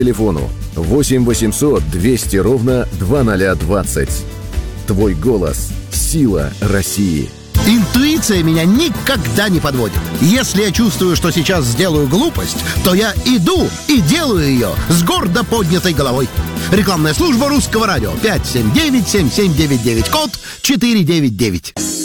телефону 8 800 200 ровно 2020. Твой голос – сила России. Интуиция меня никогда не подводит. Если я чувствую, что сейчас сделаю глупость, то я иду и делаю ее с гордо поднятой головой. Рекламная служба Русского радио. 579-7799, код 499.